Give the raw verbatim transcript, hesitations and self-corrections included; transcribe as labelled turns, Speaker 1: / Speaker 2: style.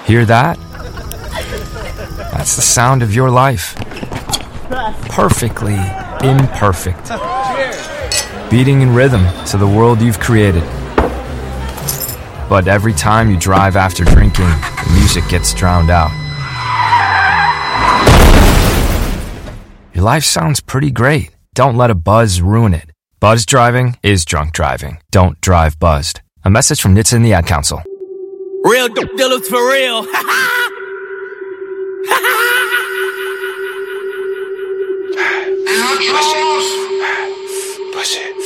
Speaker 1: Hear that? That's the sound of your life. Perfectly imperfect. Beating in rhythm to the world you've created. But every time you drive after drinking, the music gets drowned out. Your life sounds pretty great. Don't let a buzz ruin it. Buzz driving is drunk driving. Don't drive buzzed. A message from N H T S A and the Ad Council.
Speaker 2: Real dope dealers for real.
Speaker 3: Push it. Push it.